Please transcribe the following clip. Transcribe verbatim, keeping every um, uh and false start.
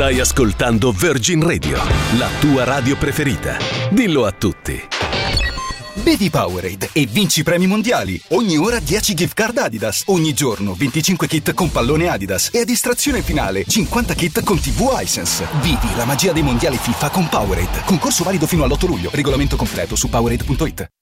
Stai ascoltando Virgin Radio, la tua radio preferita. Dillo a tutti. Bevi Powerade e vinci premi mondiali. Ogni ora dieci gift card Adidas. Ogni giorno venticinque kit con pallone Adidas. E a distrazione finale cinquanta kit con tivù Hisense. Vivi la magia dei mondiali FIFA con Powerade. Concorso valido fino all'otto luglio. Regolamento completo su Powerade punto it.